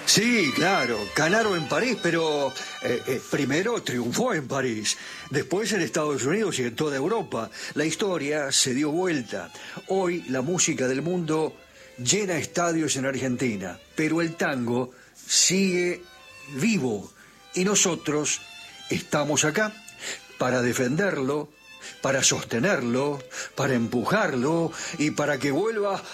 Sí, claro, Canaro en París, pero primero triunfó en París, después en Estados Unidos y en toda Europa. La historia se dio vuelta. Hoy la música del mundo llena estadios en Argentina, pero el tango sigue vivo y nosotros estamos acá para defenderlo, para sostenerlo, para empujarlo y para que vuelva